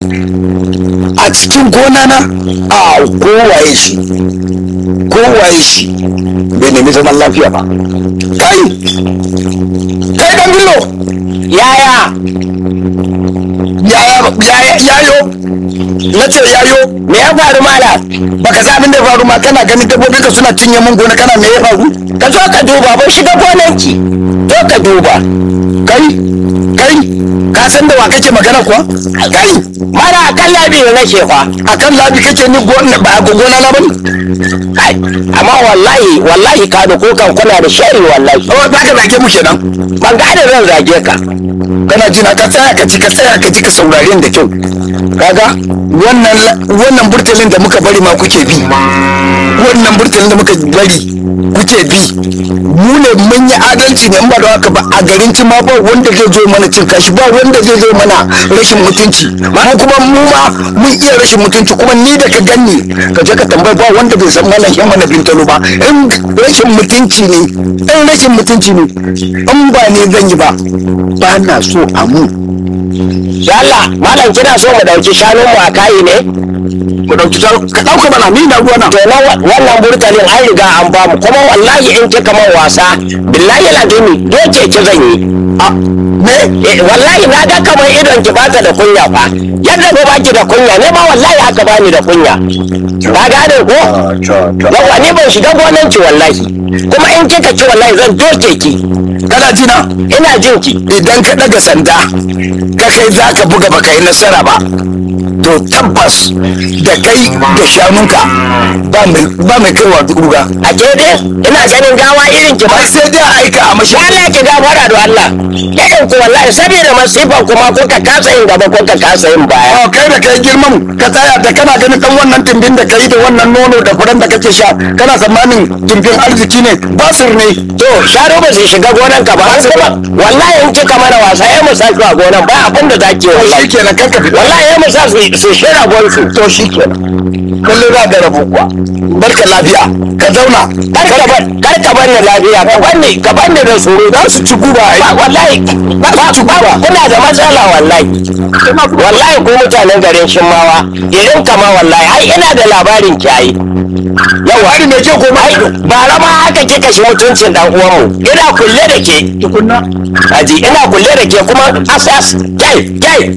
a cikin gona na a kowaye shi bai nemi zaman lafiya ba. Kai dan billo yayo na ce yayo me ya faru mala baka sa abin da ya faru ma kana ganin dabbobi ka suna cinye mun gona kana me ya faru ka zo ka duba ban shiga gonanki zo ka duba kai ka san da wa kake magana kuwa kai mara akan labi ne nake fa akan labi kake ni gona ba gona na bane kai amma wallahi ka da kokan kuna da shari wallahi oh ba ka zage mu kenan ban ga da zan zage ka kana jina ka tsaya ka ji ka saurare da kyau kaga wannan burtalin da muka bari ma kuke bi wannan burtalin da muka bari kuke bi mu ne mun yi adalci ne in ba da haka ba a garin ci ma ba wanda zai zo mana cin kashi ba wanda zai zo mana rashin mutunci ma kuma mu ma mun iya rashin mutunci kuma ni da ka ganni ka je ka tambayi ba wanda bai san malam yan mana bintalo ba in rashin mutunci ne in ba ne zan yi ba na so a mu Allah malam kina so mu dauki shanun mu a kai ne mu dauki shanu ka dauka bana ni na ruwa na to wannan burtalin an riga an ba mu kuma wallahi in kika man wasa billahi ladini doke ki zan yi wallahi na ga kamar idon ki bata da kunya fa yadda ba baki da kunya ne ba wallahi haka bani da kunya ka gane ko yawa ni ban shiga gonan ki wallahi kuma in kika ci wallahi zan doke ki kana jina ina jin ki idan ka daga sanda ka kai za ka buga baka yi nasara ba to tabbas da kai da shanunka ba mai kaiwa duga a ke dai ina ganin gawa irin ki ba sai dai aika a mashi Allah ki gafara da Allah irin ku wallahi saboda masifan kuma ko ka kasa yin gaba ko ka kasa yin baya kai da kai girman ka tsaya da kana ganin dan wannan tumbin da kai da wannan nono da furan da kake sha kana tsammanin tumbin arziki ne basir ne to sharo ba zai shiga gonan ka ba wallahi in kika mana wasa ya mu saki a gonan ba abin da zaki wallahi kenan kanka wallahi ya mu sa su shira gonsu to shikenan kullu za da rabu kuwa barka lafiya ka zauna kar ka bar ni lafiya ka bar ni da tsoro za su ci guba wallahi ba su ci guba kuna da matsala wallahi ko mutanen garin Shimmawa irin kama wallahi ai ina da labarin ki ai yau hari me ke koma ba rama haka kika shi mutuncin dan uwan mu ina kulle da ke tukunna aji ina kulle da ke kuma asas kai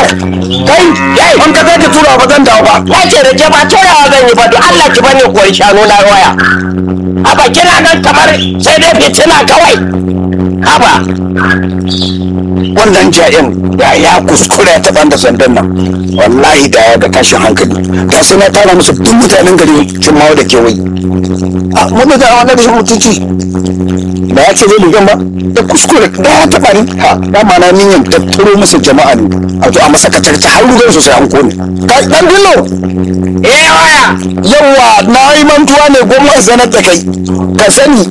an ka zai tura ba zan dawo ba wace da ke ba turawa zan yi ba don Allah ki bani kuwar shanu na waya haba kina nan kamar sai dai fitina kawai haba wannan ja'in da ya kuskure ta banda sandan nan wallahi da ya ga tashin hankali ga suna tara musu duk mutanen gari Shimmawa da kewaye a mun da wannan da mutunci da ya ce zai ligan ba da kuskure da ya taba ni da ma na niyyar da turo musu jama'a ne a zo a masa katarta har rugar su sai an kone kai dan dillo waya yawa na yi mantuwa ne gwamnati sanar da kai ka sani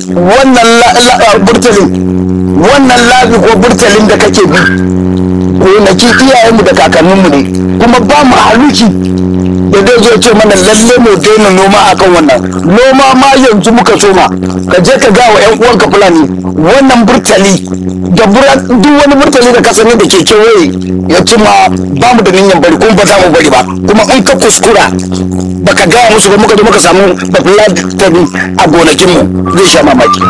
wannan labi ko burtalin da kake bi gonaki iyayenmu da kakanninmu ne kuma ba mu haluki da zai zo ce mana lalle mu daina noma akan wannan noma ma yanzu muka soma ka je ka ga wa yan uwanka fulani wannan burtali da duk wani burtali da ka sani da ke kewaye ya ci ma ba mu da niyyar bari kuma ba za mu bari ba kuma in ka kuskura baka gaya musu ba muka zo muka samu bafulatani a gonakinmu zai sha mamaki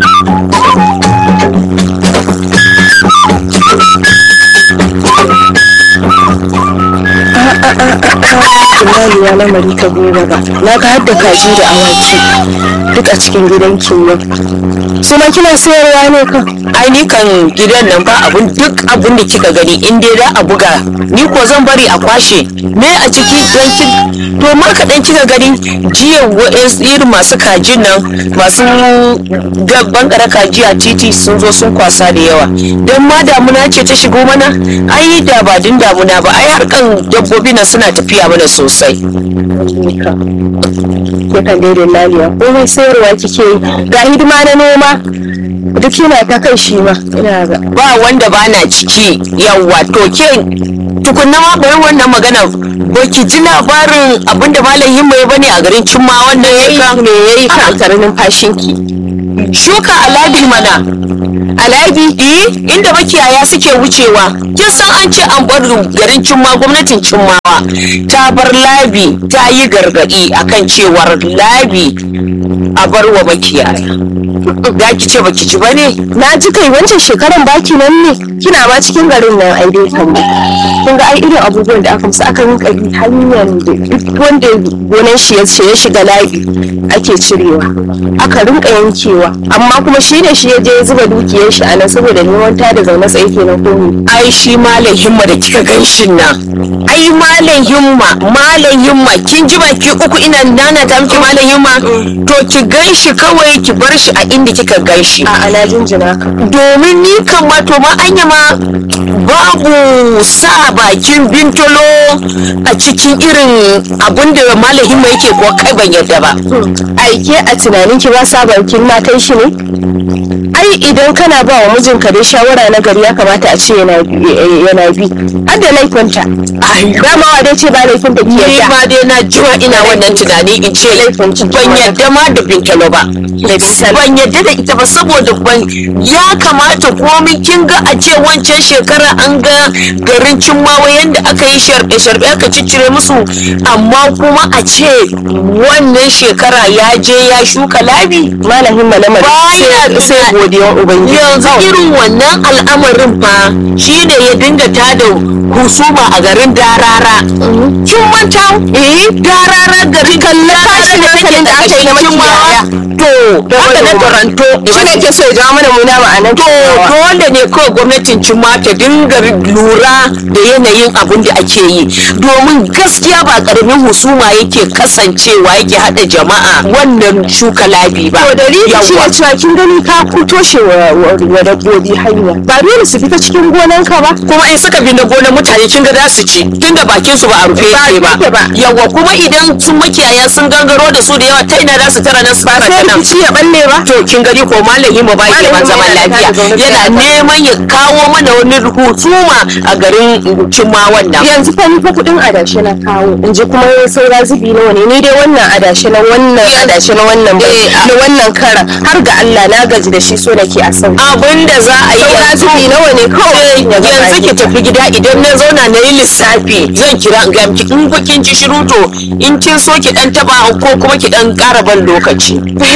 Laliya lamari ka gora ba na ga hadda kaji da awaki duk a cikin gidan kiwo su ma kina sayarwa ne kan ai ni kan gidan nan ba duk abun da kika gani in dai za a buga ni ko zan bari a kwashe me a ciki don to ma kaɗan kika gani jiya irin masu kajin nan masu gaban ƙara kaji a titi sun zo sun kwasa da yawa don ma damuna ce ta shigo mana ai da ba din damuna ba ai harkan dabbobi na suna tafiya mana sosai ke kan daidai laliya komai sayarwa kike yi ga hidima na noma duk yana ta kai shi ma ina ga ba wanda ba na ciki yawa to ke tukunna ma bari wannan magana ba ki ji labarin abinda malam Himma ya bane a garin Cimma wannan yayi ka tare numfashinki shuka a labi mana. A labi? Inda makiyaya suke wucewa. Kin san an ce an bar garin Cimma, gwamnatin Cimmawa ta bar labi, ta yi gargaɗi akan cewar labi a bar wa makiyaya. Da ki ce baki ci ba ne? Na ji kai wancan shekaran baki nan ne kina ma cikin garin nan ai dai kan kun ga ai irin abubuwan da aka musu aka rinka bi hanyar da duk wanda gonan shi ya shiga labi ake cirewa aka rinka yankewa amma kuma shi ne shi ya je zuba dukiyar shi a nan saboda neman ta da zaune tsaye kenan ko ne. Ai shi malam himma da kika ganshin nan, ai malam himma kin ji baki uku ina nana ta miki malam himma to ki ganshi kawai ki bar shi a inda kika ganshi. A na jinjina ka. Domin ni kan ma to ma anya ma babu sa bakin bintolo a cikin irin abun da malam himma yake ko kai ban yadda ba. Aike a tunanin ki ba sa bakin matan shi ne? Ai idan kana ba wa mijinka dai shawara na gari ya kamata a ce yana bi har da laifinta. Dama wa dai ce ba laifin da ke yadda. Ni ma dai na jiwa ina wannan tunani in ce ban yadda ma da bintalo ba. Ban yadda da ita ba saboda ya kamata komin kin ga a ce wancan shekara an ga garin Cimmawa yanda aka yi sharbe aka ciccire musu amma kuma a ce wannan shekara ya je ya shuka labi. Malamin malamari sai godiyar ubangiji. Yanzu irin wannan al'amarin fa shine ya dinga tada husuma a garin Darara. Kin manta? Darara garin kallon kashi da take da aka yi na makiyaya. To haka na Toronto shi ne ke so ya jawo mana muna ma'anar. To dole ne kawai gwamnatin Cimma ta dinga lura da yanayin abin da ake yi domin gaskiya ba karamin husuma yake kasancewa yake hada jama'a wannan shuka labi ba. To dalili shi ne cewa kin gani ka toshe wa dabbobi hanya ba dole su fita cikin gonan ka ba kuma in suka bi na gonan mutane kin ga za su ci tunda bakin su ba a rufe yake ba. Yawa kuma idan sun makiyaya sun gangaro da su da yawa ta ina za su tara nan su fara ta nan. Ci ya balle ba. To kin gani ko malami mu ba yake ban zaman lafiya yana neman ya kawo mana wani husuma a garin Cimma wannan. Yanzu fa ni fa kudin adashi na kawo in ji kuma saura zubi nawa ne ni dai wannan adashi na wannan na wannan kara har ga Allah na gaji da shi so nake a sauki. Abinda za a yi saura zubi nawa ne kawai yanzu ki tafi gida idan na zauna na yi lissafi zan kira in ga miki in kin ci shiru to in kin so ki dan taba ko kuma ki dan ƙara ban lokaci.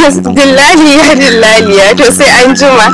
Dillahi ya to sai an jima.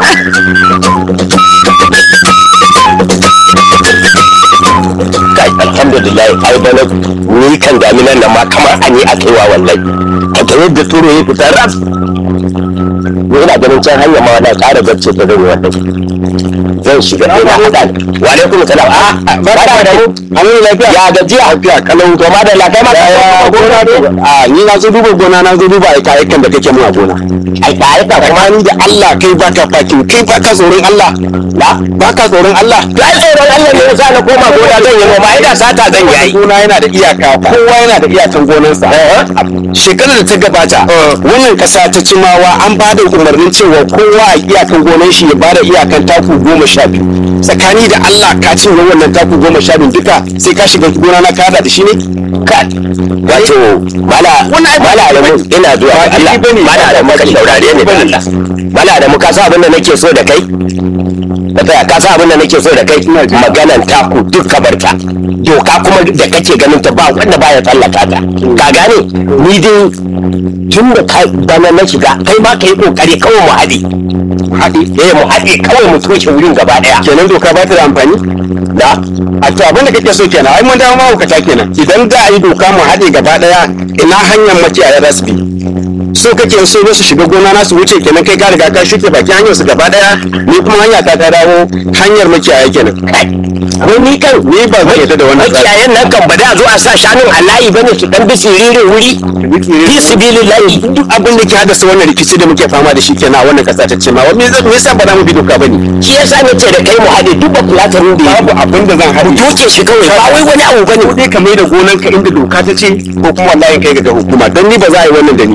Kai alhamdulillah ai bana ni kan daminan nan ma kamar an yi akaiwa wallahi. Ka ga yadda turo ya fita ras. Ni ina ganin can hanya ma na ƙara bacci ta zan wallahi. Zan shiga ina hada. Wa alaikum salam. Barka da mu. Amin lafiya. Ya gajiya lafiya kalau to ma da lafiya ma ka gona ne. Ni na zo duba gona na zo duba aikan da kake mun a gona. Ai ba aika kuma ni da Allah kai baka fakin kai baka tsoron Allah. La baka tsoron Allah. To ai tsoron Allah ne yasa na koma gona zan yi noma ai da sata zan yi ai. Gona yana da iyaka kowa yana da iyakan gonarsa. Shekarar da ta gabata wannan kasa ta Cimawa an bada umarnin cewa kowa a iyakan gonar shi ya bada iyakan taku 12. Tsakani da Allah ka cinye wannan taku 12 duka sai ka shiga gona na ka da shi ne? Ka wato mala alamu ina zuwa Allah mala alamu ka shaurare ne da Allah. Mala alamu ka sa abin da nake so da kai? Ka sa abin da nake so da kai maganan taku duk kabarta. Doka kuma da kake ganin ta ba wanda baya tsallaka ta. Ka gane ni dai tun da bana na shiga kai ma ka yi kokari kawai mu haɗe. Mu haɗe kawai mu toshe wurin gaba ɗaya. Kenan doka ba ta da amfani? Da. A to abin da kake so kenan ai mun dawo mahaukata kenan. Idan za a yi doka mu haɗe gaba ɗaya ina hanyar makiyaya za su bi. So kake so su shiga gona na su wuce kenan kai ka riga ka shuke baki hanyar su gaba ɗaya ni kuma hanya ta dawo hanyar makiyaya kenan. Ko ni kan ni ba zan yadda da wannan makiyayan nan kan ba da zo a sa shanun a layi bane su dan bisiririn wuri fi sibilillahi duk abin da ke haddasa wannan rikici da muke fama da shi kenan a wannan kasa ta ce ma me yasa ba za mu bi doka bane shi yasa nace da kai mu hade duk ba fulatarin da babu abin da zan hade doke shi kawai ba wai wani abu bane ko dai ka mai da gonan ka inda doka ta ce ko kuma wallahi kai ga hukuma dan ni ba za a yi wannan da ni ba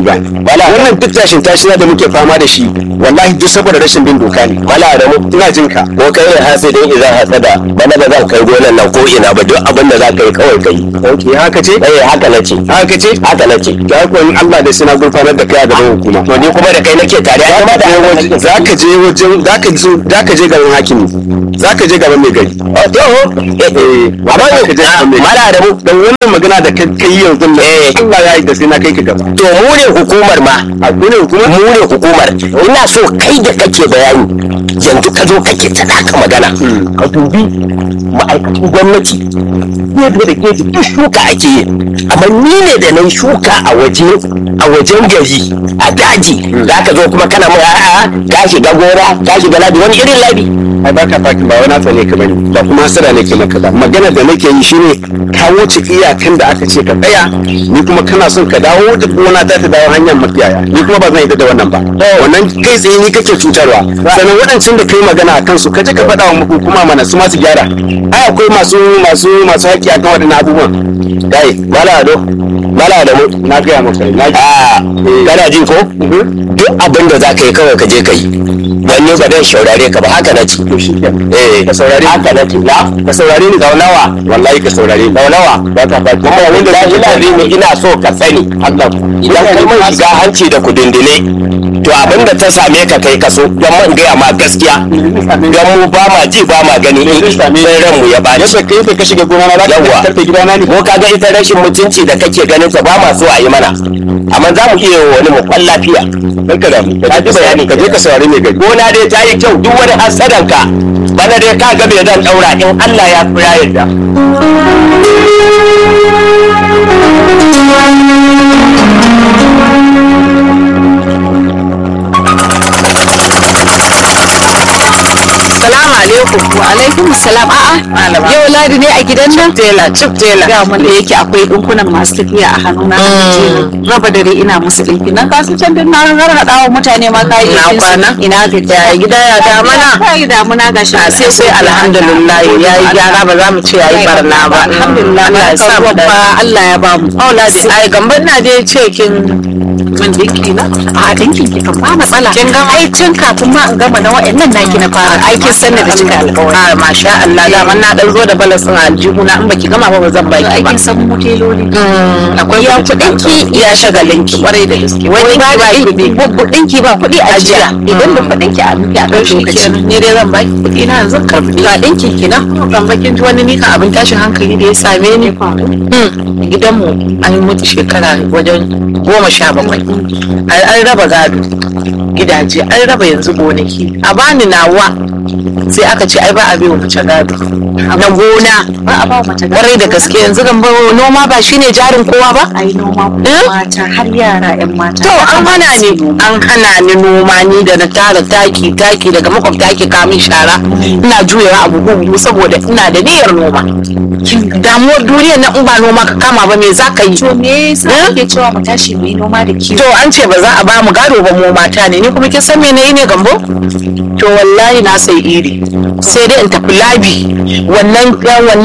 wannan duk tashin tashina da muke fama da shi wallahi duk saboda rashin bin doka ne. Mala da mu Ina jin ka. ko kai ne hasidin idan hasada bana ba zan kai gonan nan ko ina ba duk abin da za ka yi kawai kai. Ok, haka ce? Haka nace. Haka ce? Haka nace. Ya kuwa in Allah da sai na gurfanar da kai a gaban hukuma. To ni kuma da kai nake tare a kuma da Za ka je wajen za ka je gaban hakimi. Za ka je gaban mai gari. amma Za ka je gaban mai gari. mala da mu Dan wannan magana da kai yanzu nan Allah ya yi da sai na kai ka gaba. to mu ne hukumar ma A ne hukuma? mu ne hukumar ina so kai da kake bayani yanzu ka zo kake ta daka magana ka dubi ma'aikatan gwamnati ne da ke duk shuka ake yi amma ni ne da nan shuka a wajen gari a daji za ka zo kuma kana mu a'a ka shiga gora ka shiga labi wani irin labi Ai ba ka fakin ba wani tsane ka bane. Ba kuma hasara nake maka ba. Magana da nake yi shine ka wuce iyakan da aka ce ka tsaya ni kuma kana son ka dawo da gona ta dawo hanyar makiyaya. Ni kuma ba zan yi da wannan ba. Wannan kai tsaye ni kake cutarwa. Sannan waɗancan da kai magana a kansu ka je ka faɗa wa hukuma mana su ma su gyara. Ai akwai masu haƙƙi akan waɗannan abubuwan. kai mala da mu Na gaya maka na ji. kana ji ko duk abin da za ka yi kawai ka je ka yi don ni ba dan shaurare ka ba haka na ci To shi kenan. ka saurare haka na ci na Ka saurare ni nawa wallahi ka saurare ni. nawa Ba ka fakin. kuma wanda za shi lazimi ina so ka sani Allah. idan kai mun shiga hanci da kudindine to abin da ta same ka kai kaso don man gaya ma gaskiya don mu ba ma ji ba ma gani in sai ran mu ya baci Yadda kai ka shiga gona na Yawwa. karfe gidana ne. ko kaga ita rashin mutunci da kake ganin ta ba ma so a yi mana amma za mu iya wani mu kwan lafiya Barka da mu. Ka ji bayani, Ka je ka saurari mai gari. gona dai ta yi kyau duk wani hasadanka bana dai ka ga bai zan daura in Allah ya fi yadda Salamu alaikum. Wa alaikum salam. A'a. Yau Ladi ne a gidan nan? Cif tela. Ga mun da yake akwai dinkunan masu tafiya a hannuna. Raba dare ina musu dinki. Nan ka su can din na harhaɗa wa mutane ma kayi Ina kwana? Ina Ya gida ya damana? Kai damuna ga shi. sai alhamdulillah ya yi gyara ba za mu ce ya yi barna ba. Alhamdulillah. Allah ya sa mu da Allah ya ba mu. Auladi ai gamban na dai ce kin Min dinki na? A dinkin ki kan ba matsala. Kin ga ai tun kafin ma in gama na wa'annan naki na fara aikin sanna da cika alƙawari. a masha Allah da man na dan zo da balasin aljihu na in baki gama ba zan baki ba. Aikin san muteloli. Akwai Ya kuɗin ki ya shagalin ki kwarai da gaske. wani ba kuɗi kuɗin ki ba kuɗi a jiya idan da kuɗin ki a miki a kan lokaci ni dai zan baki kuɗi na yanzu karbi. ga ɗinkin ki na Ban bakin ji wani nika abin tashin hankali da ya same ni. Gidanmu an yi mutu shekara wajen 17. An raba gado gidaje an raba yanzu gonaki a bani nawa sai aka ce ai ba a bai wa mace gado na gona ba a ba mace kwarai da gaske yanzu gamba noma ba shine jarin kowa ba. ai noma mata har yara yan mata To an hana ni noma ni da na tara taki daga makwabta ake kamin shara ina juyawa a buhu saboda ina da niyyar noma. Damuwar duniyar na in ba noma ka kama ba me za ka yi? to me yasa kake cewa mu tashi mu yi noma da kiwo To an ce ba za a ba mu gado ba mu mata ne ni kuma kin san me nayi ne gambo? To wallahi na sai iri sai dai in tafi labi wannan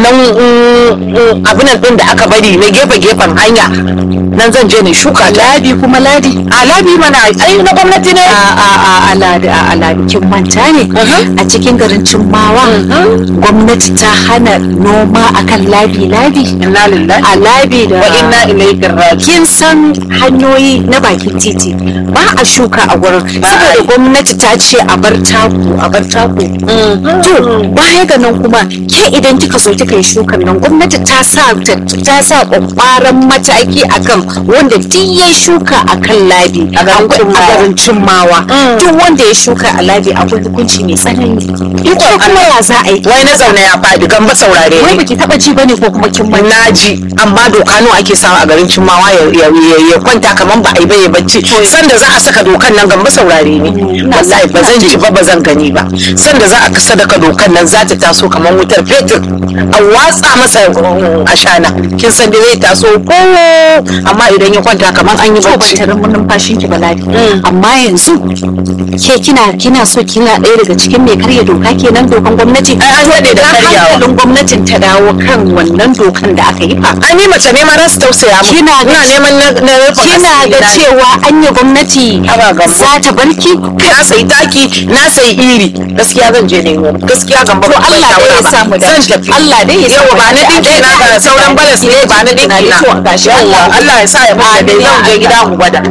abinan din da aka bari na gefen hanya nan zan je ne shuka ta. ladi kuma ladi A labi mana ai na gwamnati ne. a ladi kin manta ne a cikin garin Cimmawa gwamnati ta hana noma akan labi Inna lillahi a labi da wa inna ilaihi raji'un. kin san hanyoyi na bakin titi ba a shuka a gurin saboda gwamnati ta ce a bar taku to baya ga nan kuma ke idan kika zo kika yi shukan nan gwamnati ta sa kwakwaran mataki akan wanda duk ya shuka akan labi a garin Cimmawa duk wanda ya shuka a labi akwai hukunci mai tsanani ita kuma ya za a yi Wai na zaune ya faɗi gamba saurare wai ne. baki taba ji bane ko kuma kin manta Naji amma doka nawa ake sawa a garin Cimmawa ya kwanta kaman ba a yi ba ya bacci sanda za a saka dokan nan gamba saurare ne wallahi ba zan ci ba zan gani ba sanda za a sadaka dokan nan za ta taso kamar wutar fetur a watsa masa ashana kin san da zai taso ko amma idan ya kwanta kamar an yi bacci tarin numfashin ki bala'i amma yanzu ke kina so kina ɗaya daga cikin mai karya doka kenan dokan gwamnati ai an wade da karyawa hankalin gwamnatin ta dawo kan wannan dokan da aka yi fa ai ni mace ne ma za su tausaya mu kina neman na rufa kina ga cewa anya gwamnati za ta barki na sayi taki na sayi iri gaskiya zan je nemo gaskiya gamba to Allah dai ya samu da zan tafi Allah dai ya samu yawa ba na dinki na ga sauran balas ne ba na dinki na to gashi Allah ya sa ya mutu dai zan je gida mu gwada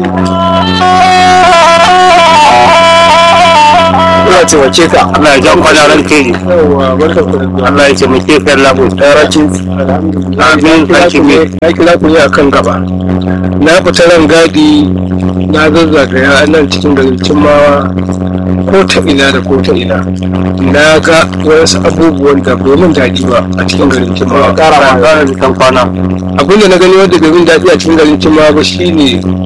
Allah ce wace ka Allah ya jan kwana ran kai Allah ya taimake ka labo tsaracin amin sarki ne na kira ku ne akan gaba na fita ran gadi na zazzagaya nan cikin garin Cimmawa ko ta ina da ko ta ina na ga wasu abubuwan da bai min daɗi ba a cikin garin Cimmawa kara jikan kwana abinda na gani wanda bai min daɗi a cikin garin Cimmawa ba shine